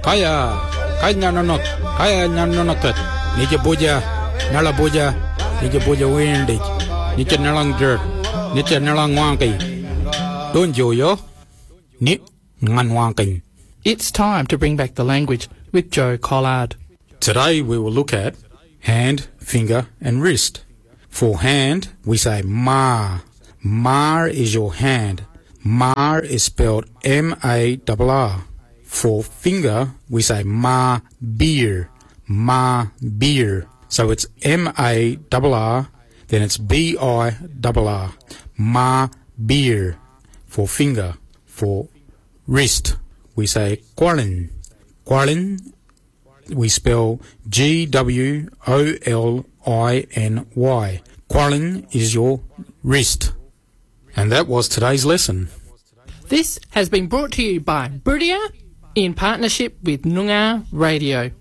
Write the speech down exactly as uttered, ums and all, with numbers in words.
Kaya, kaya nanonot, kaya nanonotot. Nija boja, nala boja, nija boja windig. Nija nalang dirt, nija nalang wanky. Don't you yo? Ni ngan wanking. It's time to bring back the language with Joe Collard. Today we will look at hand, finger and wrist. For hand, we say ma. Ma is your hand. Ma is spelled M A R R. For finger, we say ma beer. Ma beer. So it's M A R R, then it's B I R R. Ma beer. For finger. For wrist, we say qualin. Qualin, we spell G W O L I N Y. Qualin is your wrist. And that was today's lesson. This has been brought to you by Buridia in partnership with Noongar Radio.